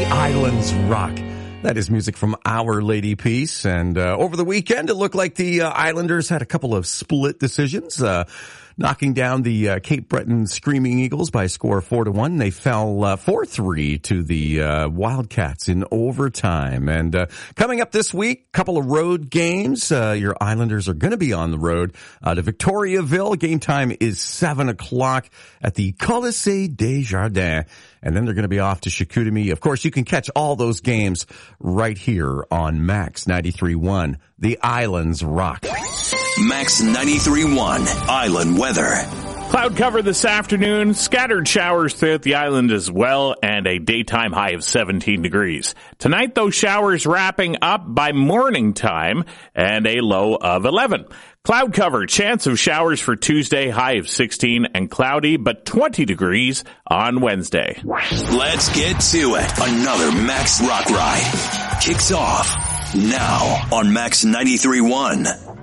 Islands Rock. That is music from Our Lady Peace. And over the weekend, it looked like the Islanders had a couple of split decisions, knocking down the Cape Breton Screaming Eagles by a score of 4-1. They fell 4-3 to the Wildcats in overtime. And coming up this week, couple of road games. Your Islanders are going to be on the road to Victoriaville. Game time is 7 o'clock at the Colisée des Jardins. And then they're going to be off to Chicoutimi. Of course, you can catch all those games right here on Max 93.1. The Islands Rock. Max 93.1 Island Weather. Cloud cover this afternoon, scattered showers throughout the island as well, and a daytime high of 17 degrees. Tonight, those showers wrapping up by morning time and a low of 11. Cloud cover, chance of showers for Tuesday, high of 16 and cloudy, but 20 degrees on Wednesday. Let's get to it. Another Max Rock Ride kicks off now on Max 93.1.